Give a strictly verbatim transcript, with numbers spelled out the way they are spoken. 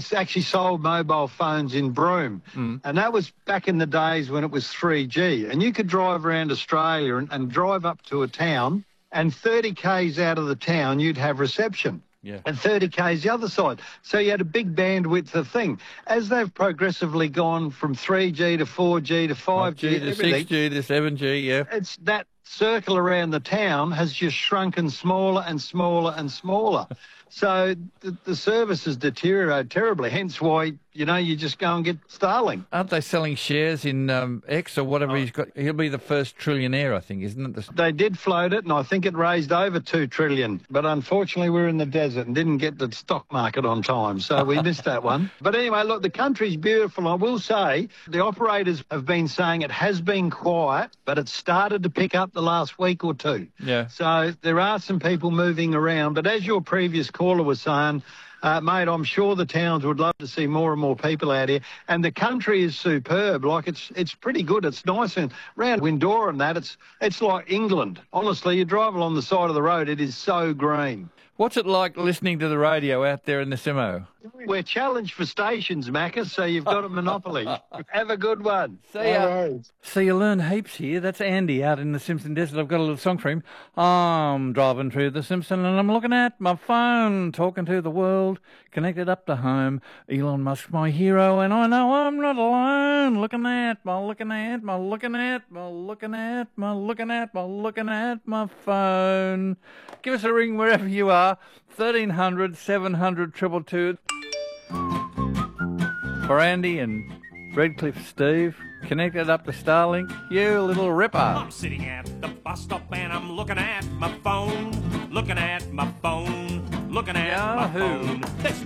actually sold mobile phones in Broome. Mm. And that was back in the days when it was three G. And you could drive around Australia and, and drive up to a town, and thirty kays out of the town, you'd have reception. Yeah. And thirty kays the other side. So you had a big bandwidth of thing. As they've progressively gone from three G to four G to five G, to six G to seven G, yeah. It's that circle around the town has just shrunken smaller and smaller and smaller. So the, the service has deteriorated terribly, hence why, you know, you just go and get Starlink. Aren't they selling shares in um, X or whatever Oh. he's got? He'll be the first trillionaire, I think, isn't it? The... They did float it, and I think it raised over two trillion dollars. But unfortunately, we're in the desert and didn't get the stock market on time, so we missed that one. But anyway, look, the country's beautiful. I will say the operators have been saying it has been quiet, but it's started to pick up the last week or two. Yeah. So there are some people moving around. But as your previous caller was saying, Uh, mate, I'm sure the towns would love to see more and more people out here. And the country is superb. Like, it's it's pretty good. It's nice. And around Windora and that, it's it's like England. Honestly, you drive along the side of the road, it is so green. What's it like listening to the radio out there in the Simo? We're challenged for stations, Macca, so you've got a monopoly. Have a good one. See ya. So you learn heaps here. That's Andy out in the Simpson Desert. I've got a little song for him. I'm driving through the Simpson and I'm looking at my phone, talking to the world, connected up to home. Elon Musk's my hero and I know I'm not alone. Looking at my, looking at my, looking at my, looking at my, looking at my, looking at my phone. Give us a ring wherever you are. thirteen hundred, seven hundred, two two two. For Andy and Redcliffe Steve, connected up to Starlink, you little ripper. I'm sitting at the bus stop and I'm looking at my phone, looking at my phone, looking at Yahoo. my phone. There's